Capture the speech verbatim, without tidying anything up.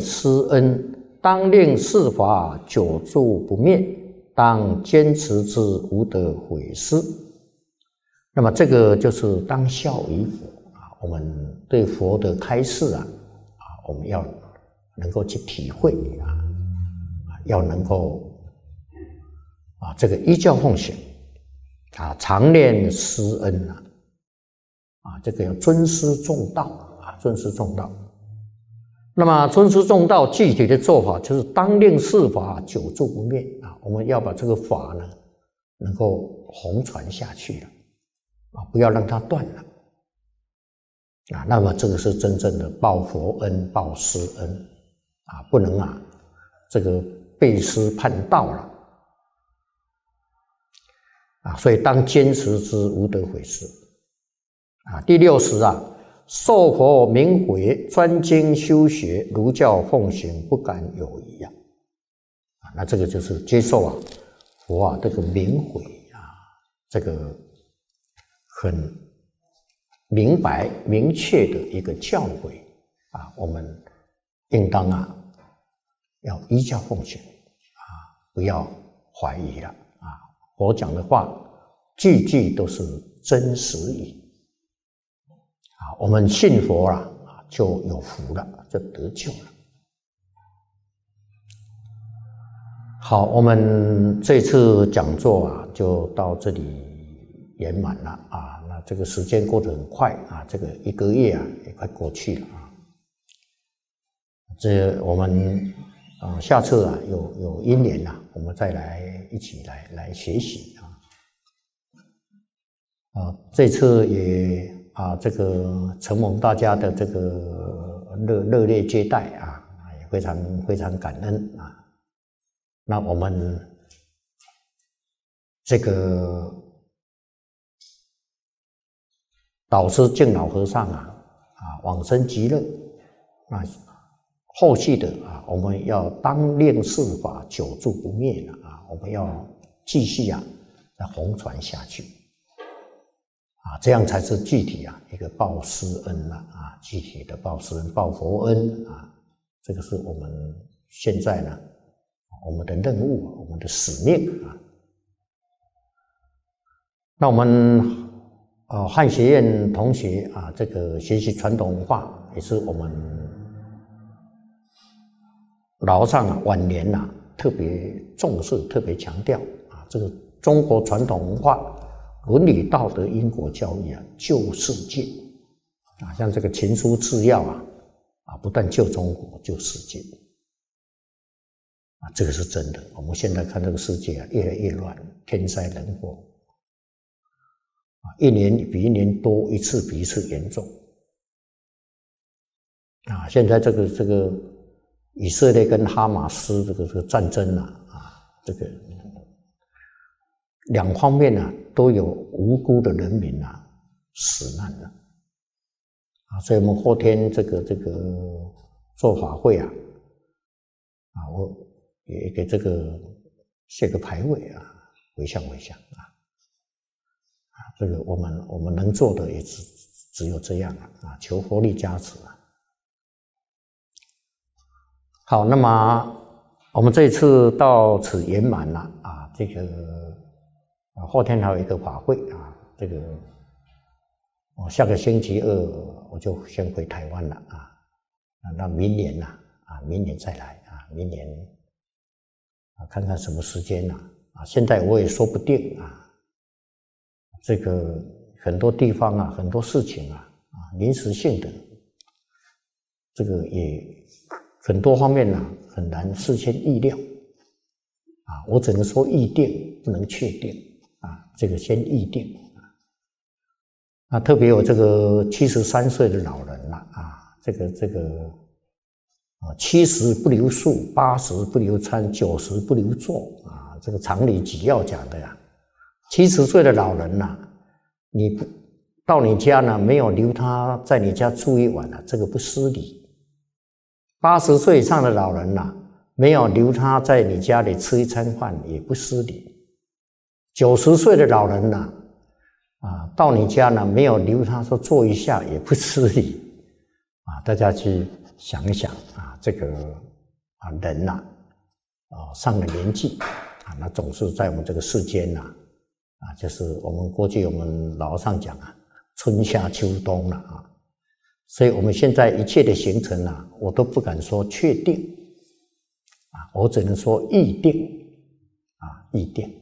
施恩，当令四法久住不灭，当坚持之，无得毁失。那么这个就是当效于佛啊，我们对佛的开示啊，啊，我们要能够去体会啊，要能够啊，这个依教奉行啊，常念施恩啊，啊，这个要尊师重道啊，尊师重道。那么尊师重道具体的做法就是当令四法久住不灭啊，我们要把这个法呢能够弘传下去了啊，不要让它断了啊。那么这个是真正的报佛恩、报师恩啊，不能啊这个背师叛道了啊，所以当坚持之，无得毁失啊。第六十啊。受佛明诲，专精修学，儒教奉行，不敢有疑啊！啊，那这个就是接受啊佛啊这个明诲啊，这个很明白明确的一个教诲啊，我们应当啊要依教奉行啊，不要怀疑了啊！佛讲的话句句都是真实语。啊，我们信佛了啊，就有福了，就得救了。好，我们这次讲座啊，就到这里圆满了啊。那这个时间过得很快啊，这个一个月啊也快过去了啊。这我们啊，下次啊有有因缘啊，我们再来一起来来学习啊。啊，这次也。啊，这个承蒙大家的这个热热烈接待啊，也非常非常感恩啊。那我们这个导师净老和尚啊，啊往生极乐，那后续的啊，我们要当令四法久住不灭了啊，我们要继续啊，来弘传下去。啊，这样才是具体啊一个报师恩了啊，具体的报师恩、报佛恩啊，这个是我们现在呢我们的任务、我们的使命啊。那我们啊汉学院同学啊，这个学习传统文化也是我们老上啊晚年呐、啊、特别重视、特别强调啊，这个中国传统文化。伦理道德因果教育啊，救世界啊，像这个勤书治要啊，啊，不但救中国，救世界啊，这个是真的。我们现在看这个世界啊，越来越乱，天灾人祸啊，一年比一年多，一次比一次严重啊。现在这个这个以色列跟哈马斯这个这个战争啊，啊，这个两方面呢、啊。都有无辜的人民啊死难了啊，所以我们后天这个这个做法会啊，啊，我也给这个写个牌位啊，回向回向啊，啊，这个我们我们能做的也只只有这样了啊，求佛力加持啊。好，那么我们这一次到此圆满了啊，这个。啊，后天还有一个法会啊，这个我下个星期二我就先回台湾了啊，那明年呐啊，明年再来啊，明年啊看看什么时间呐啊，现在我也说不定啊，这个很多地方啊，很多事情啊啊临时性的，这个也很多方面呐很难事先预料啊，我只能说预定，不能确定。啊，这个先预定啊。那特别有这个七十三岁的老人了啊，这个这个啊，七十不留宿，八十不留餐，九十不留座啊，这个常理纪要讲的呀。七十岁的老人呐、啊，你不到你家呢，没有留他在你家住一晚了、啊，这个不失礼。八十岁以上的老人呐、啊，没有留他在你家里吃一餐饭，也不失礼。九十岁的老人呢，啊，到你家呢没有留他说坐一下，也不失礼，啊，大家去想一想啊， 这个啊人呐啊上了年纪啊，那总是在我们这个世间呐啊，就是我们过去我们老和尚讲啊，春夏秋冬了啊，所以我们现在一切的行程啊，我都不敢说确定啊，我只能说预定啊，预定。